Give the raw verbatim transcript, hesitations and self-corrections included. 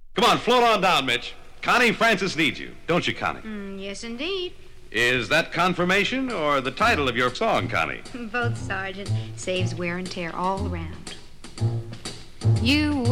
Come on, float on down, Mitch. Connie Francis needs you. Don't you, Connie? Mm, yes, indeed. Is that confirmation or the title of your song, Connie? Both, Sergeant. Saves wear and tear all around. You